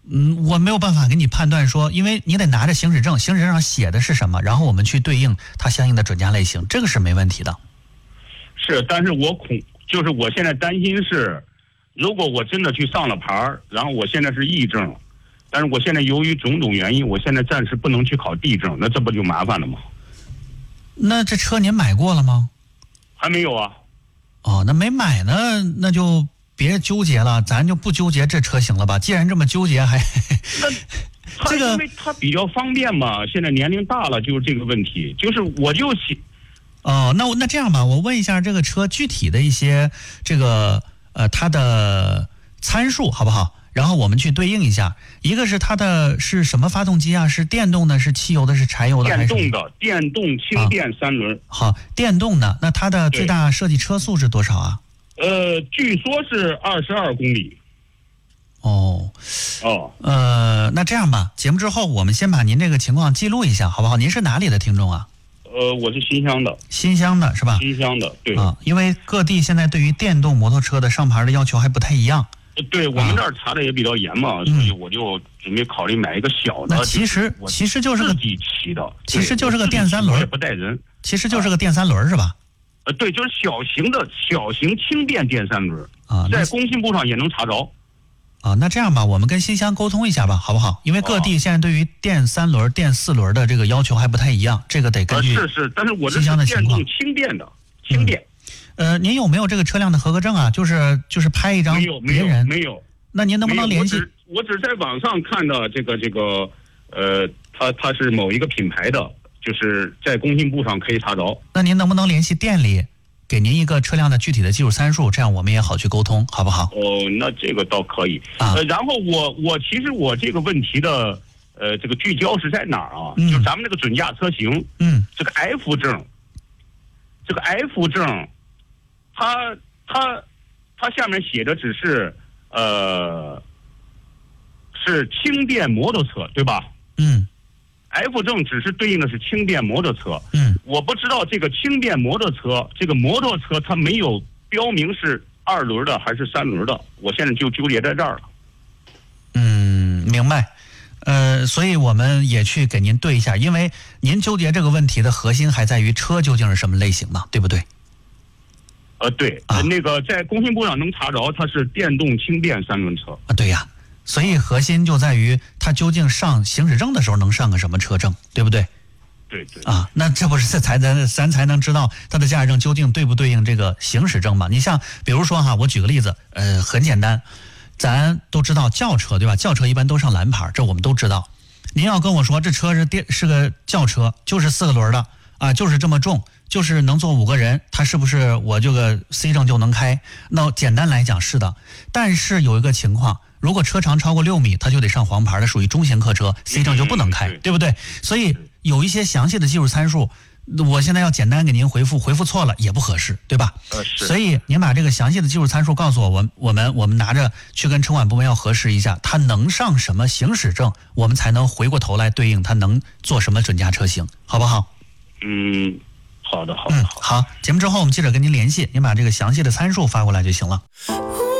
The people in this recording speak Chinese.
我没有办法给你判断说，因为你得拿着行驶证，行驶证上写的是什么，然后我们去对应它相应的准驾类型，这个是没问题的。 是，但是就是我现在担心是，如果我真的去上了牌，然后我现在是 E 证，但是我现在由于种种原因，我现在暂时不能去考 D 证，那这不就麻烦了吗？ 那这车您买过了吗？ 还没有啊。 哦，那没买呢，那就别纠结了，咱就不纠结这车型了吧。既然这么纠结，还这个因为它比较方便嘛，现在年龄大了就是这个问题，就是我就哦，那这样吧，我问一下这个车具体的一些这个它的参数好不好？然后我们去对应一下，一个是它的是什么发动机啊？是电动的，是汽油的，是柴油的？ 电动的，电动轻电3轮。 好，电动的，那它的最大设计车速是多少啊？ 据说是22公里。 那这样吧，节目之后我们先把您这个情况记录一下，好不好？您是哪里的听众啊？ 我是新乡的。 新乡的是吧？ 新乡的，对。 因为各地现在对于电动摩托车的上牌的要求还不太一样。 对，我们这儿查的也比较严嘛，所以我就准备考虑买一个小的。 那其实就是个自己骑的， 其实就是个电3轮， 也不带人。 其实就是个电3轮是吧？ 对，就是小型轻电3轮啊， 在工信部上也能查着。 那这样吧，我们跟新乡沟通一下吧，好不好？因为各地现在对于电3轮、电4轮的这个要求还不太一样，这个得根据是，但是我这是电动轻电的轻电。 您有没有这个车辆的合格证啊？就是拍一张别人没有。 那您能不能联系？ 我只在网上看到这个它是某一个品牌的，就是在工信部上可以查着。 那您能不能联系店里，给您一个车辆的具体的技术参数，这样我们也好去沟通，好不好？ 那这个倒可以。然后其实我这个问题的这个聚焦是在哪儿啊？就咱们这个准驾车型，这个 F 证，它下面写的只是是轻电摩托车，对吧？F 证只是对应的是轻电摩托车。我不知道这个轻电摩托车，这个摩托车它没有标明是2轮的还是3轮的，我现在就纠结在这儿了。 明白。所以我们也去给您对一下，因为您纠结这个问题的核心还在于车究竟是什么类型嘛，对不对？ 对，那个在工信部上能查着，它是电动轻电3轮车。 对呀，所以核心就在于它究竟上行驶证的时候能上个什么车证，对不对？ 对。 那这不是咱才能知道它的驾驶证究竟对不对应这个行驶证嘛？你像比如说我举个例子，很简单，咱都知道轿车对吧？轿车一般都上蓝牌，这我们都知道。您要跟我说这车是个轿车，就是4个轮的就是这么重，就是能坐5个人，它是不是我这个 C 证就能开？那简单来讲是的，但是有一个情况，如果车长超过6米，它就得上黄牌，它属于中型客车 ，C 证就不能开，对不对？所以有一些详细的技术参数，我现在要简单给您回复错了也不合适，对吧？所以您把这个详细的技术参数告诉我们拿着去跟城管部门要核实一下，它能上什么行驶证，我们才能回过头来对应它能做什么准驾车型，好不好？ 好的。 好，节目之后我们记者跟您联系，您把这个详细的参数发过来就行了。